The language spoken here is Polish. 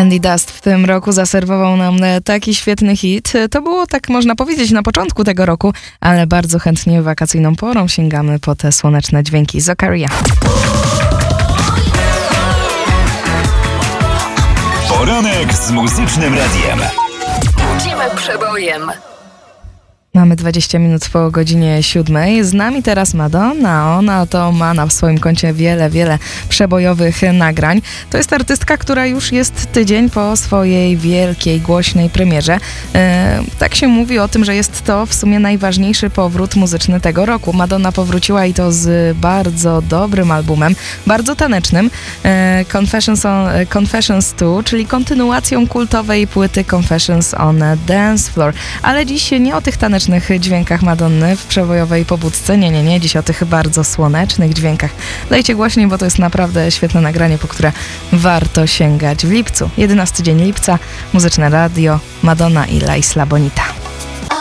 Candy Dust w tym roku zaserwował nam taki świetny hit. To było, tak można powiedzieć, na początku tego roku, ale bardzo chętnie wakacyjną porą sięgamy po te słoneczne dźwięki. Zakaria. Poranek z Muzycznym Radiem. Budzimy przebojem. Mamy 20 minut po godzinie 7. Z nami teraz Madonna. Ona to ma na swoim koncie wiele przebojowych nagrań. To jest artystka, która już jest tydzień po swojej wielkiej, głośnej premierze. Tak się mówi o tym, że jest to w sumie najważniejszy powrót muzyczny tego roku. Madonna powróciła i to z bardzo dobrym albumem, bardzo tanecznym. Confessions 2, czyli kontynuacją kultowej płyty Confessions on a Dance Floor. Ale dziś nie o tych tanecznych dźwiękach Madonny w przebojowej pobudce. Nie. Dziś o tych bardzo słonecznych dźwiękach. Dajcie głośniej, bo to jest naprawdę świetne nagranie, po które warto sięgać w lipcu. 11 dzień lipca, Muzyczne Radio, Madonna i La Isla Bonita.